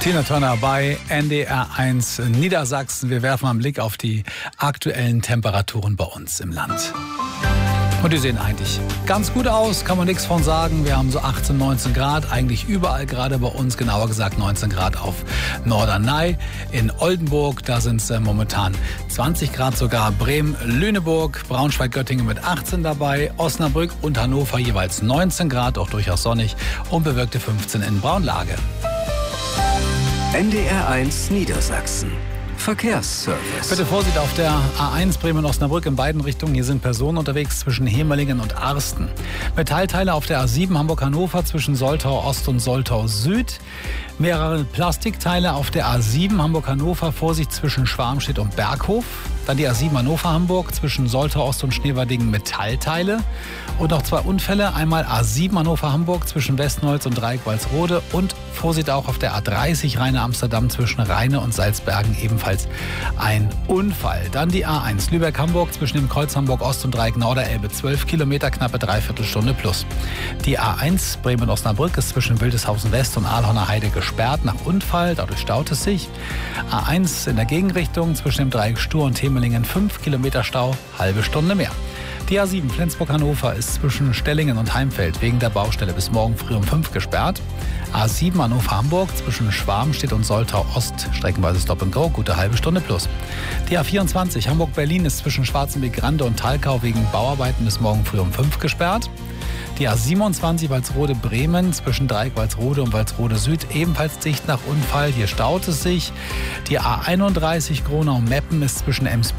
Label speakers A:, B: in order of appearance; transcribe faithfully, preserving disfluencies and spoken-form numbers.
A: Tina Turner bei N D R eins Niedersachsen. Wir werfen einen Blick auf die aktuellen Temperaturen bei uns im Land. Und die sehen eigentlich ganz gut aus, kann man nichts von sagen. Wir haben so achtzehn, neunzehn Grad, eigentlich überall gerade bei uns, genauer gesagt neunzehn Grad auf Norderney. In Oldenburg, da sind es äh, momentan zwanzig Grad sogar. Bremen, Lüneburg, Braunschweig, Göttingen mit achtzehn dabei. Osnabrück und Hannover jeweils neunzehn Grad, auch durchaus sonnig. Und bewölkte fünfzehn in Braunlage.
B: N D R eins Niedersachsen. Verkehrsservice.
A: Bitte Vorsicht auf der A eins Bremen-Osnabrück in beiden Richtungen. Hier sind Personen unterwegs zwischen Hemelingen und Arsten. Metallteile auf der A sieben Hamburg-Hannover zwischen Soltau Ost und Soltau Süd. Mehrere Plastikteile auf der A sieben Hamburg-Hannover. Vorsicht zwischen Schwarmstedt und Berghof. Dann die A sieben Hannover-Hamburg zwischen Soltau Ost und Schneewerdingen Metallteile. Und noch zwei Unfälle. Einmal A sieben Hannover-Hamburg zwischen Westnolz und Dreieck-Walsrode. Und Vorsicht auch auf der A dreißig Rheine-Amsterdam zwischen Rheine und Salzbergen ebenfalls ein Unfall. Dann die A eins Lübeck-Hamburg zwischen dem Kreuz Hamburg-Ost und Dreieck Norderelbe. zwölf Kilometer, knappe Dreiviertelstunde plus. Die A eins Bremen-Osnabrück ist zwischen Wildeshausen West und Aalhorner Heide gesperrt nach Unfall. Dadurch staut es sich. A eins in der Gegenrichtung zwischen dem Dreieck Stur und Hemelingen. fünf Kilometer Stau, halbe Stunde mehr. Die A sieben Flensburg-Hannover ist zwischen Stellingen und Heimfeld wegen der Baustelle bis morgen früh um fünf gesperrt. A sieben Hannover-Hamburg zwischen Schwarmstedt und Soltau Ost, streckenweise Stop and Go, gute halbe Stunde plus. Die A vierundzwanzig Hamburg-Berlin ist zwischen Schwarzenbeck-Grande und Thalkau wegen Bauarbeiten bis morgen früh um fünf gesperrt. Die A siebenundzwanzig Walsrode-Bremen zwischen Dreieck-Walsrode und Walsrode Süd ebenfalls dicht nach Unfall. Hier staut es sich. Die A einunddreißig Gronau-Meppen ist zwischen Ems